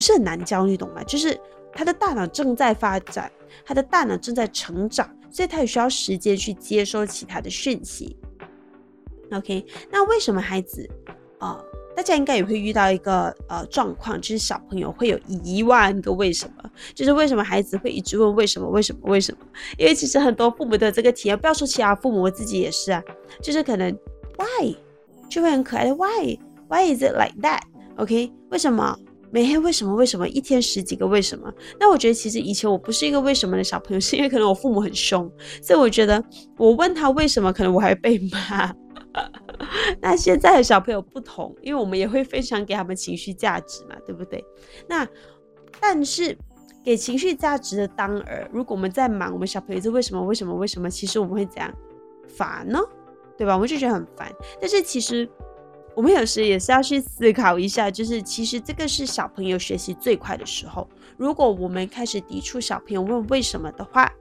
是很难教，你懂吗？就是他的大脑正在发展，他的大脑正在成长，所以他也需要时间去接收其他的讯息。OK， 那为什么孩子大家应该也会遇到一个状况，就是小朋友会有10000个为什么，就是为什么孩子会一直问为什么为什么为什么？因为其实很多父母的这个体验，不要说其他父母，我自己也是啊，就是可能 why 就会很可爱的 why is it like that？ OK， 为什么？每天为什么为什么，一天10几个为什么？那我觉得其实以前我不是一个为什么的小朋友，是因为可能我父母很凶，所以我觉得我问他为什么，可能我还会被骂。那现在的小朋友不同，因为我们也会分享给他们情绪价值嘛，对不对？那但是给情绪价值的当儿，如果我们在忙，我们小朋友是为什么为什么为什么，其实我们会怎样烦呢？对吧？我们就觉得很烦。但是其实我们有时也是要去思考一下，就是其实这个是小朋友学习最快的时候。如果我们开始抵触小朋友问为什么的话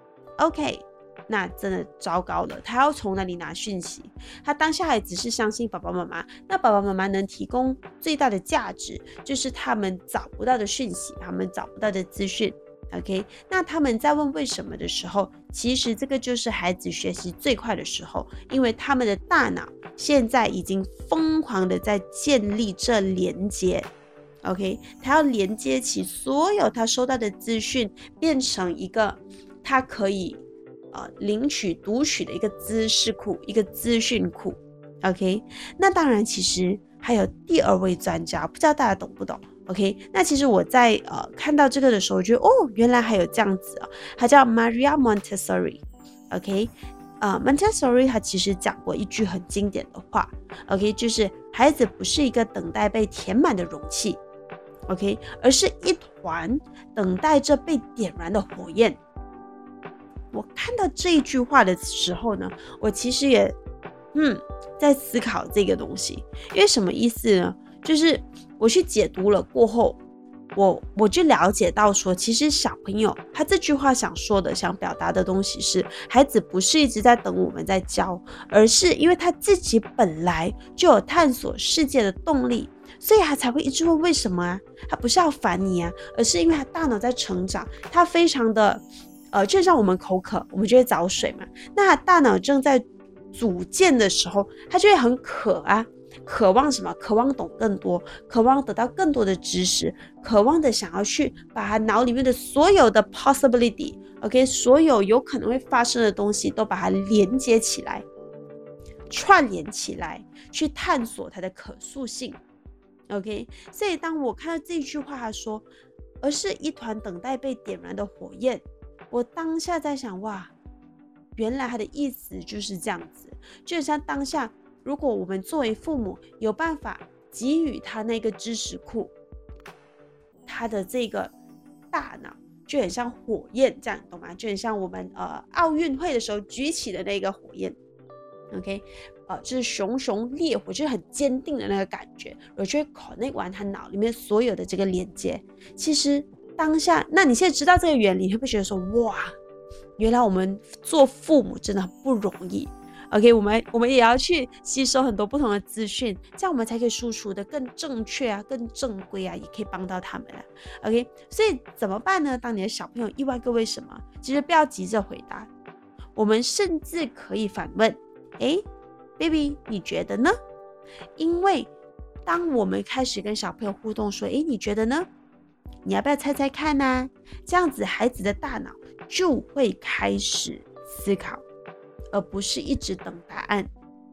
，OK。那真的糟糕了，他要从哪里拿讯息？他当下还只是相信爸爸妈妈，那爸爸妈妈能提供最大的价值，就是他们找不到的讯息，他们找不到的资讯。OK， 那他们在问为什么的时候，其实这个就是孩子学习最快的时候，因为他们的大脑现在已经疯狂的在建立这连接。OK， 他要连接起所有他收到的资讯，变成一个他可以领取读取的一个知识库，一个资讯库。 OK， 那当然其实还有第2位专家，不知道大家懂不懂。 OK， 那其实我在看到这个的时候，我觉得原来还有这样子他叫 Maria Montessori。 OK， Montessori 他其实讲过一句很经典的话， OK， 就是孩子不是一个等待被填满的容器， OK， 而是一团等待着被点燃的火焰。我看到这一句话的时候呢，我其实也在思考这个东西。因为什么意思呢？就是我去解读了过后，我就了解到说，其实小朋友他这句话想说的，想表达的东西是，孩子不是一直在等我们在教，而是因为他自己本来就有探索世界的动力，所以他才会一直问为什么啊。他不是要烦你啊，而是因为他大脑在成长，他非常的就像我们口渴，我们就会找水嘛。那大脑正在组建的时候，他就会很渴啊，渴望什么？渴望懂更多，渴望得到更多的知识，渴望的想要去把他脑里面的所有的 possibility， OK， 所有有可能会发生的东西都把它连接起来，串联起来，去探索它的可塑性。OK， 所以当我看到这句话，他说，而是一团等待被点燃的火焰。我当下在想，哇，原来他的意思就是这样子。就像当下，如果我们作为父母有办法给予他那个知识库，他的这个大脑就很像火焰这样，懂吗？就很像我们奥运会的时候举起的那个火焰。 OK， 就是熊熊烈火，就是很坚定的那个感觉，我就会 connect 完他脑里面所有的这个连接。其实当下，那你现在知道这个原理，你会不会觉得说，哇，原来我们做父母真的很不容易。 OK， 我们也要去吸收很多不同的资讯，这样我们才可以输出的更正确啊，更正规啊，也可以帮到他们啊。 OK， 所以怎么办呢？当你的小朋友10000个为什么，其实不要急着回答，我们甚至可以反问，baby 你觉得呢？因为当我们开始跟小朋友互动说，你觉得呢？你要不要猜猜看呢？这样子孩子的大脑就会开始思考，而不是一直等答案。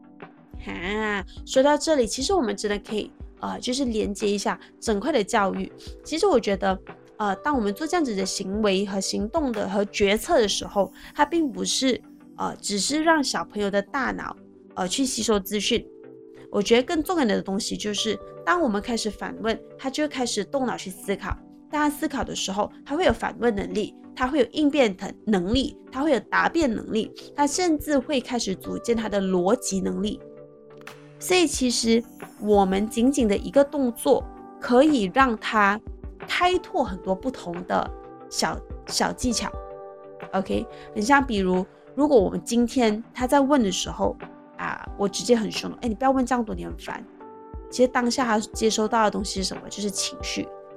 说到这里，其实我们真的可以就是连接一下整块的教育。其实我觉得当我们做这样子的行为和行动的和决策的时候，它并不是只是让小朋友的大脑去吸收资讯。我觉得更重要的东西就是，当我们开始反问，他就会开始动脑去思考。当他思考的时候，他会有反问能力，他会有应变能力，他会有答辩能力，他甚至会开始组建他的逻辑能力。所以其实我们仅仅的一个动作，可以让他开拓很多不同的小技巧。 OK， 很像比如，如果我们今天他在问的时候我直接很凶，你不要问这样多，你很烦。其实当下他接收到的东西是什么？就是情绪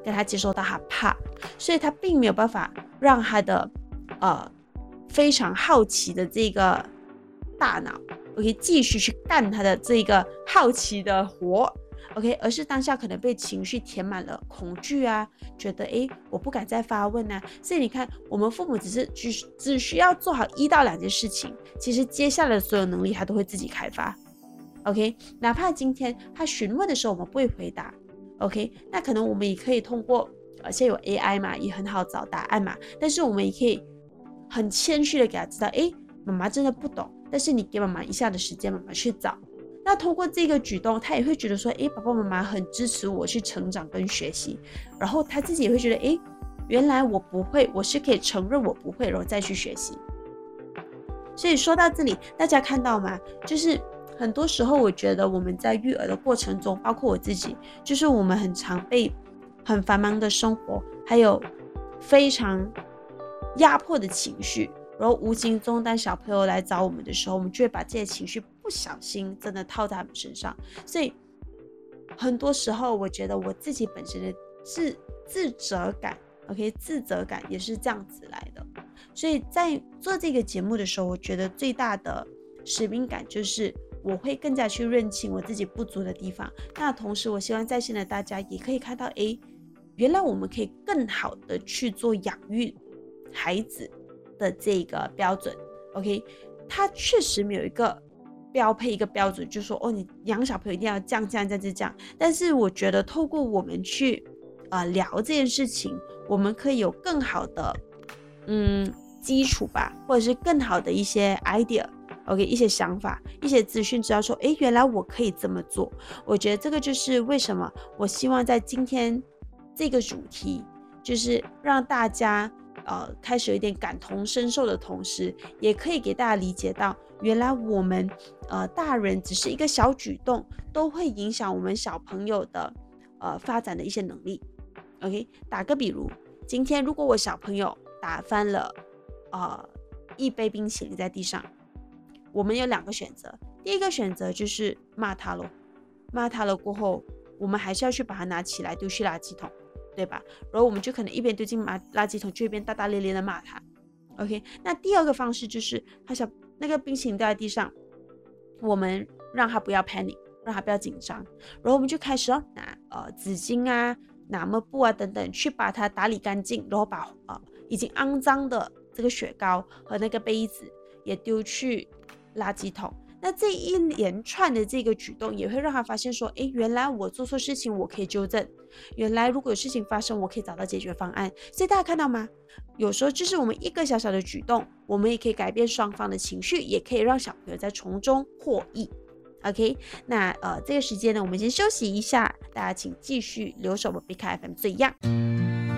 跟他接收到他怕，所以他并没有办法让他的非常好奇的这个大脑 OK 继续去干他的这个好奇的活 OK， 而是当下可能被情绪填满了恐惧啊，觉得我不敢再发问啊。所以你看，我们父母只需要做好1到2件事情，其实接下来的所有能力他都会自己开发 OK， 哪怕今天他询问的时候我们不会回答 OK， 那可能我们也可以通过现在有 AI 嘛，也很好找答案嘛，但是我们也可以很谦虚的给他知道，妈妈真的不懂，但是你给妈妈一下的时间，妈妈去找。那通过这个举动，他也会觉得说，爸爸妈妈很支持我去成长跟学习，然后他自己也会觉得，原来我不会，我是可以承认我不会，然后再去学习。所以说到这里，大家看到吗？就是很多时候，我觉得我们在育儿的过程中，包括我自己，就是我们很常被很繁忙的生活，还有非常压迫的情绪，然后无形中当小朋友来找我们的时候，我们就会把这些情绪不小心真的套在他们身上。所以很多时候我觉得我自己本身的自责感 OK， 自责感也是这样子来的。所以在做这个节目的时候，我觉得最大的使命感就是我会更加去认清我自己不足的地方。那同时我希望在线的大家也可以看到，原来我们可以更好的去做养育孩子的这个标准 OK， 它确实没有一个标配一个标准，就是说你养小朋友一定要这样，但是我觉得透过我们去聊这件事情，我们可以有更好的基础吧，或者是更好的一些 idea OK， 一些想法一些资讯，知道说原来我可以这么做。我觉得这个就是为什么我希望在今天这个主题，就是让大家开始有一点感同身受的同时，也可以给大家理解到，原来我们大人只是一个小举动，都会影响我们小朋友的发展的一些能力。OK， 打个比如，今天如果我小朋友打翻了一杯冰淇淋在地上，我们有2个选择。第一个选择就是骂他了过后，我们还是要去把它拿起来丢去垃圾桶，对吧？然后我们就可能一边丢进垃圾桶，就一边大大咧咧的骂他 OK。 那第2个方式就是那个冰淇淋掉在地上，我们让他不要 panic， 让他不要紧张，然后我们就开始拿纸巾啊，拿抹布啊等等，去把它打理干净，然后把已经肮脏的这个雪糕和那个杯子也丢去垃圾桶。那这一连串的这个举动也会让他发现说，原来我做错事情我可以纠正，原来如果有事情发生我可以找到解决方案。所以大家看到吗？有时候就是我们一个小小的举动，我们也可以改变双方的情绪，也可以让小朋友在从中获益。OK， 那这个时间呢，我们先休息一下，大家请继续留守我们 BigCar FM 最样。